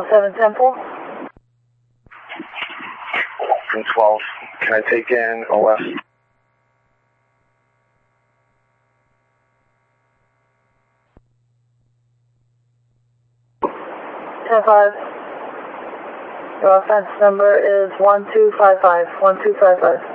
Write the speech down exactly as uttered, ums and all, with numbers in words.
oh seven ten four. ten twelve. Can I take in O S? ten five. Your offense number is one two five five. one two five five.